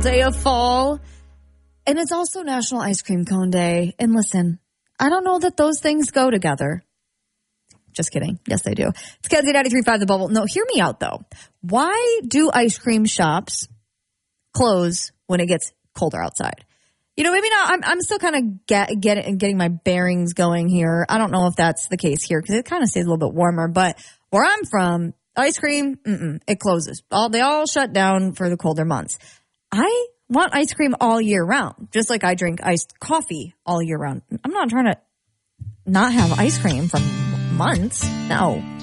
Day of fall. And it's also National Ice Cream Cone Day. And listen, I don't know that those things go together. Just kidding. Yes, they do. It's Kenzie 93.5 The Bubble. No, hear me out, though. Why do ice cream shops close when it gets colder outside? You know, maybe not. I'm still kind of getting my bearings going here. I don't know if that's the case here because it kind of stays a little bit warmer. But where I'm from, ice cream, it closes. They all shut down for the colder months. I want ice cream all year round, just like I drink iced coffee all year round. I'm not trying to not have ice cream for months. No.